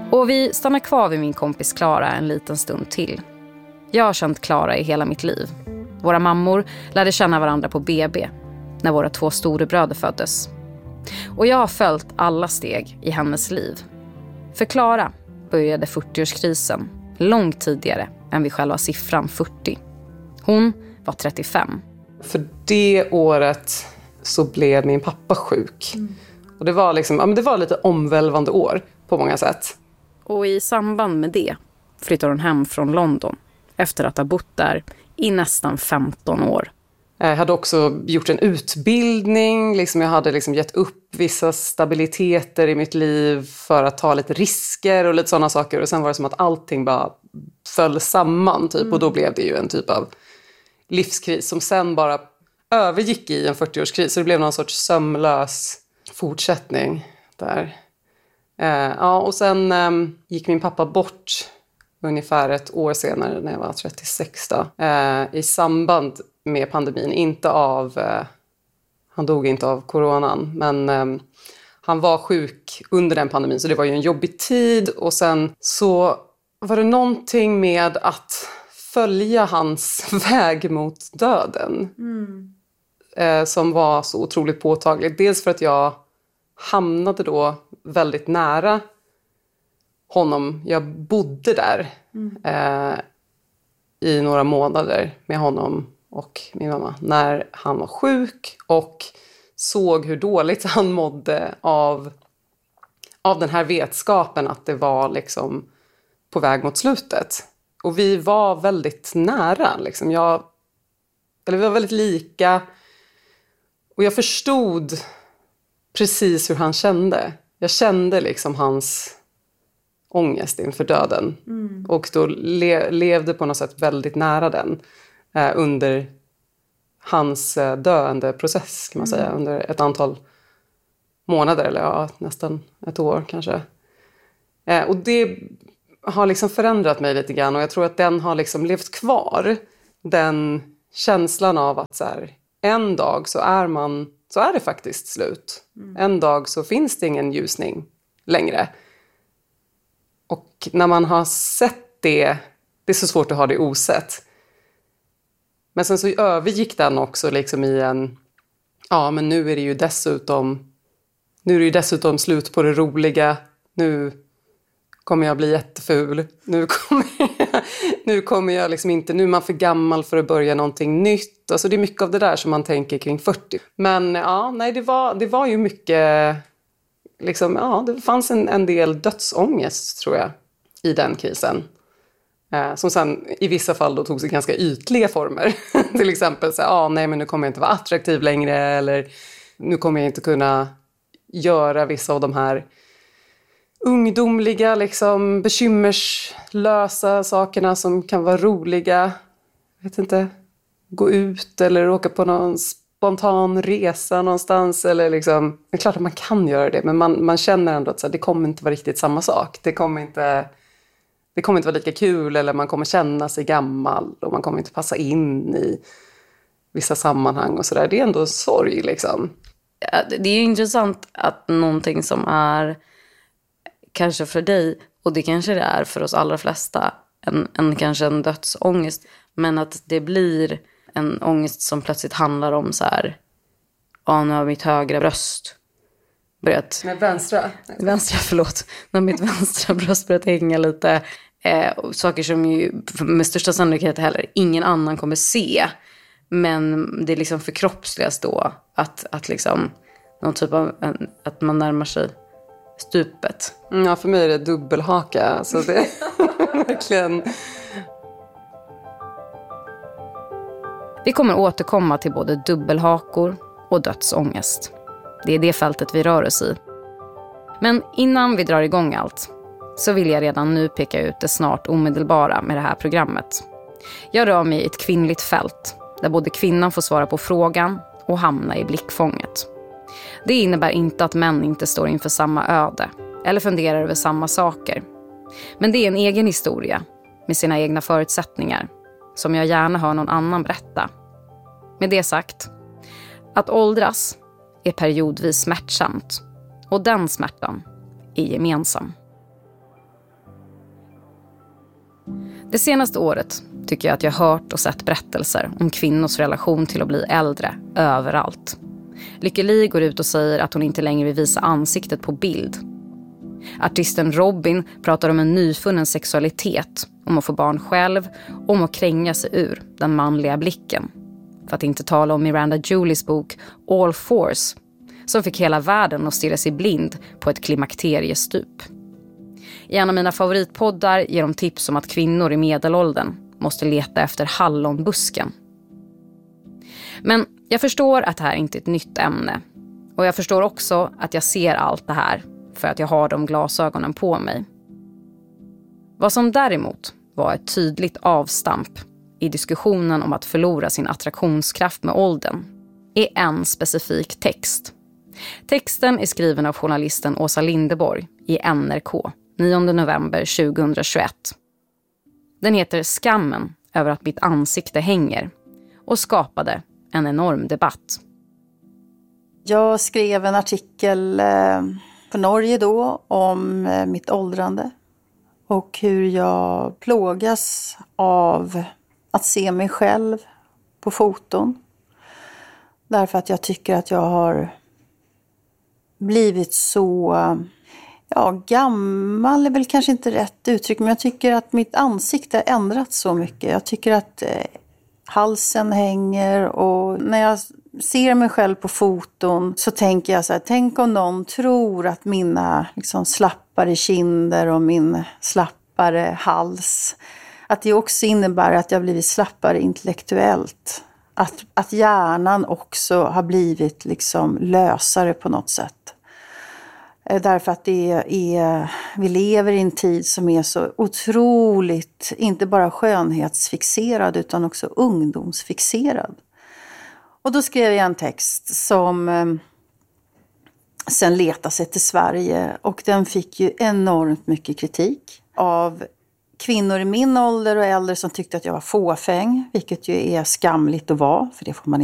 Och vi stannar kvar vid min kompis Klara en liten stund till. Jag har känt Klara i hela mitt liv. Våra mammor lärde känna varandra på BB när våra 2 storebröder föddes. Och jag har följt alla steg i hennes liv. För Klara började 40-årskrisen långt tidigare än vid själva siffran 40. Hon var 35. För det året så blev min pappa sjuk. Och det var liksom, det var lite omvälvande år på många sätt. Och i samband med det flyttade hon hem från London efter att ha bott där i nästan 15 år. Jag hade också gjort en utbildning. Liksom jag hade liksom gett upp vissa stabiliteter i mitt liv för att ta lite risker och lite sådana saker. Och sen var det som att allting bara föll samman typ. Och då blev det ju en typ av livskris som sen bara övergick i en 40-årskris. Så det blev någon sorts sömlös fortsättning där. Och sen gick min pappa bort ungefär ett år senare när jag var 36 då. I samband med pandemin, inte av... han dog inte av coronan, men han var sjuk under den pandemin. Så det var ju en jobbig tid. Och sen så var det någonting med att följa hans väg mot döden. Som var så otroligt påtagligt. Dels för att jag hamnade då väldigt nära honom. Jag bodde där i några månader med honom och min mamma när han var sjuk och såg hur dåligt han mådde av den här vetskapen att det var liksom på väg mot slutet. Och vi var väldigt nära. Liksom. Vi var väldigt lika. Och jag förstod precis hur han kände. Jag kände liksom hans ångest inför döden. Och då levde på något sätt väldigt nära den. Under hans döende process kan man säga. Under ett antal månader eller nästan ett år kanske. Och det har liksom förändrat mig lite grann. Och jag tror att den har liksom levt kvar. Den känslan av att så här, en dag så är det faktiskt slut. En dag så finns det ingen ljusning längre. Och när man har sett det är så svårt att ha det osett. Men sen så övergick den också liksom i en, men nu är det ju dessutom slut på det roliga. Nu kommer jag bli jätteful. Nu kommer jag liksom inte, nu är man för gammal för att börja någonting nytt. Alltså det är mycket av det där som man tänker kring 40. Men det var ju mycket, liksom, det fanns en del dödsångest tror jag i den krisen. Som sen i vissa fall då tog sig ganska ytliga former. Till exempel så men nu kommer jag inte vara attraktiv längre. Eller nu kommer jag inte kunna göra vissa av de här ungdomliga, liksom, bekymmerslösa sakerna som kan vara roliga. Jag vet inte, gå ut eller åka på någon spontan resa någonstans. Eller liksom, det är klart att man kan göra det, men man känner ändå att så här, det kommer inte vara riktigt samma sak. Det kommer inte vara lika kul, eller man kommer känna sig gammal och man kommer inte passa in i vissa sammanhang och sådär. Det är ändå sorg liksom. Ja, det är ju intressant att någonting som är kanske för dig, och det kanske det är för oss allra flesta, kanske en dödsångest, men att det blir en ångest som plötsligt handlar om så här, nu har mitt högra bröst börjat... Med vänstra, förlåt. När mitt vänstra bröst börjat hänga lite. Saker som ju med största sannolikhet heller ingen annan kommer se. Men det liksom förkroppsligas då att liksom någon typ av att man närmar sig stupet. Ja, för mig är det dubbelhaka. Så det är verkligen... Vi kommer återkomma till både dubbelhakor och dödsångest. Det är det fältet vi rör oss i. Men innan vi drar igång allt så vill jag redan nu peka ut det snart omedelbara med det här programmet. Jag rör mig i ett kvinnligt fält där både kvinnan får svara på frågan och hamna i blickfånget. Det innebär inte att män inte står inför samma öde eller funderar över samma saker. Men det är en egen historia med sina egna förutsättningar som jag gärna hör någon annan berätta. Med det sagt, att åldras är periodvis smärtsamt och den smärtan är gemensam. Det senaste året tycker jag att jag hört och sett berättelser om kvinnors relation till att bli äldre överallt. Lykke Li går ut och säger att hon inte längre vill visa ansiktet på bild. Artisten Robin pratar om en nyfunnen sexualitet, om att få barn själv, om att kränga sig ur den manliga blicken. För att inte tala om Miranda Julies bok All Fours, som fick hela världen att stirra sig blind på ett klimakteriestup. I en av mina favoritpoddar ger de tips om att kvinnor i medelåldern måste leta efter hallonbusken. Men jag förstår att det här inte är ett nytt ämne. Och jag förstår också att jag ser allt det här för att jag har de glasögonen på mig. Vad som däremot var ett tydligt avstamp i diskussionen om att förlora sin attraktionskraft med åldern är en specifik text. Texten är skriven av journalisten Åsa Linderborg i NRK 9 november 2021. Den heter Skammen över att mitt ansikte hänger och skapade en enorm debatt. Jag skrev en artikel på Norge då om mitt åldrande och hur jag plågas av att se mig själv på foton. Därför att jag tycker att jag har blivit så, gammal är väl kanske inte rätt uttryck, men jag tycker att mitt ansikte har ändrats så mycket. Jag tycker att halsen hänger, och när jag ser mig själv på foton så tänker jag så här, tänk om någon tror att mina slappare kinder och min slappare hals, att det också innebär att jag blivit slappare intellektuellt. Att hjärnan också har blivit lösare på något sätt. Därför att vi lever i en tid som är så otroligt, inte bara skönhetsfixerad utan också ungdomsfixerad. Och då skrev jag en text som sen letade sig till Sverige, och den fick ju enormt mycket kritik av kvinnor i min ålder och äldre som tyckte att jag var fåfäng, vilket ju är skamligt att vara, för det får man